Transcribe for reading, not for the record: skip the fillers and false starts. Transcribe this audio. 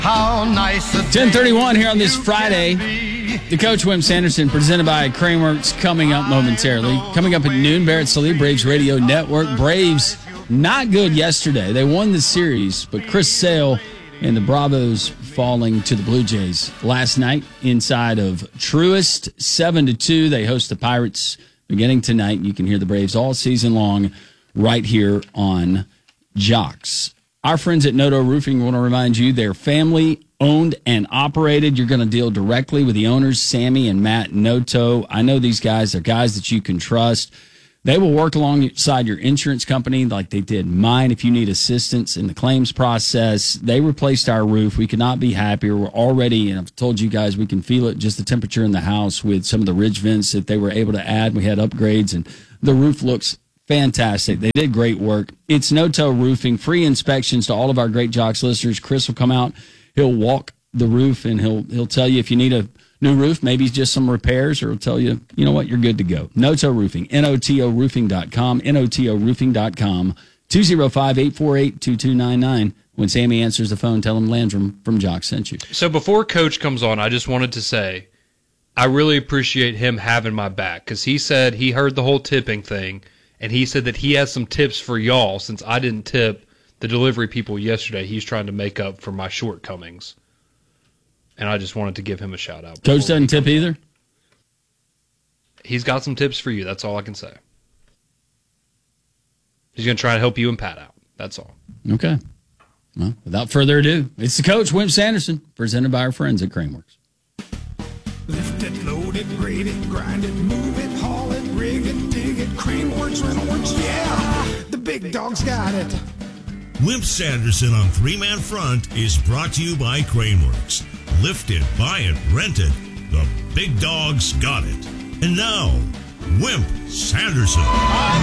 How nice 10:31 here on this Friday. The Coach Wimp Sanderson, presented by Craneworks, coming up momentarily. Coming up at noon, Barrett Sallee, Braves Radio Network. Braves, not good yesterday. They won the series, but Chris Sale and the Bravos falling to the Blue Jays last night inside of Truist, 7-2. They host the Pirates beginning tonight. You can hear the Braves all season long right here on Jocks. Our friends at Noto Roofing want to remind you they're family-owned and operated. You're going to deal directly with the owners, Sammy and Matt Noto. I know these guys. They're guys that you can trust. They will work alongside your insurance company like they did mine if you need assistance in the claims process. They replaced our roof. We could not be happier. We're already, and I've told you guys, we can feel it, just the temperature in the house with some of the ridge vents that they were able to add. We had upgrades, and the roof looks fantastic. They did great work. It's Noto Roofing. Free inspections to all of our Great Jocks listeners. Chris will come out. He'll walk the roof, and he'll tell you if you need a new roof, maybe just some repairs, or he'll tell you, you know what, you're good to go. Noto Roofing, NOTOroofing.com, NOTOroofing.com, 205-848-2299. When Sammy answers the phone, tell him Landrum from Jocks sent you. So before Coach comes on, I just wanted to say I really appreciate him having my back, because he said he heard the whole tipping thing, and he said that he has some tips for y'all since I didn't tip the delivery people yesterday. He's trying to make up for my shortcomings. And I just wanted to give him a shout-out. Coach doesn't tip either? He's got some tips for you. That's all I can say. He's going to try to help you and Pat out. That's all. Okay. Well, without further ado, it's the Coach, Wimp Sanderson, presented by our friends at Craneworks. Lift it, load it, grade it, grind it, move it, haul it, rig it, dig it, Craneworks, Rentalworks, yeah! The big dog's got it. Wimp Sanderson on Three Man Front is brought to you by Craneworks. Lift it, buy it, rent it. The big dog's got it. And now, Wimp Sanderson.